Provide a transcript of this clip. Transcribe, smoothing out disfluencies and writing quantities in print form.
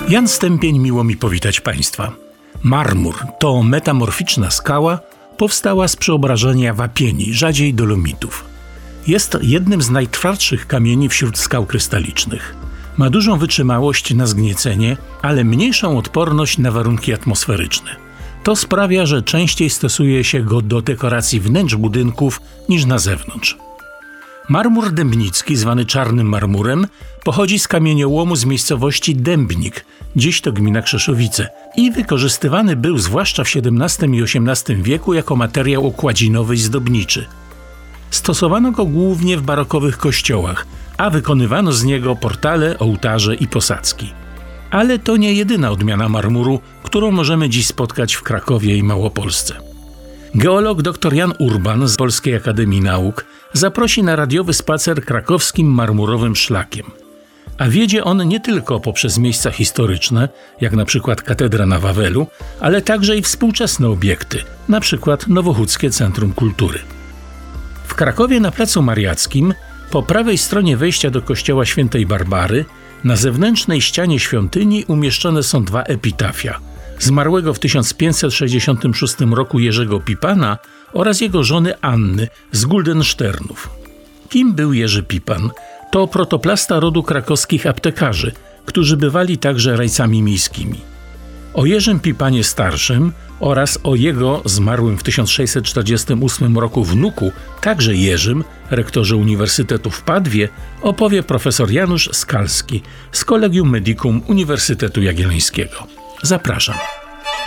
Jan Stępień, miło mi powitać Państwa. Marmur to metamorficzna skała, powstała z przeobrażenia wapieni, rzadziej dolomitów. Jest jednym z najtwardszych kamieni wśród skał krystalicznych. Ma dużą wytrzymałość na zgniecenie, ale mniejszą odporność na warunki atmosferyczne. To sprawia, że częściej stosuje się go do dekoracji wnętrz budynków niż na zewnątrz. Marmur dębnicki, zwany czarnym marmurem, pochodzi z kamieniołomu z miejscowości Dębnik, dziś to gmina Krzeszowice, i wykorzystywany był zwłaszcza w XVII i XVIII wieku jako materiał okładzinowy i zdobniczy. Stosowano go głównie w barokowych kościołach, a wykonywano z niego portale, ołtarze i posadzki. Ale to nie jedyna odmiana marmuru, którą możemy dziś spotkać w Krakowie i Małopolsce. Geolog dr Jan Urban z Polskiej Akademii Nauk zaprosi na radiowy spacer krakowskim marmurowym szlakiem. A wiedzie on nie tylko poprzez miejsca historyczne, jak na przykład katedra na Wawelu, ale także i współczesne obiekty, na przykład Nowochódzkie Centrum Kultury. W Krakowie na Placu Mariackim, po prawej stronie wejścia do kościoła Świętej Barbary, na zewnętrznej ścianie świątyni umieszczone są dwa epitafia: zmarłego w 1566 roku Jerzego Pipana oraz jego żony Anny z Guldensternów. Kim był Jerzy Pipan? To protoplasta rodu krakowskich aptekarzy, którzy bywali także rajcami miejskimi. O Jerzym Pipanie starszym oraz o jego zmarłym w 1648 roku wnuku, także Jerzym, rektorze Uniwersytetu w Padwie, opowie profesor Janusz Skalski z Collegium Medicum Uniwersytetu Jagiellońskiego. Zapraszam.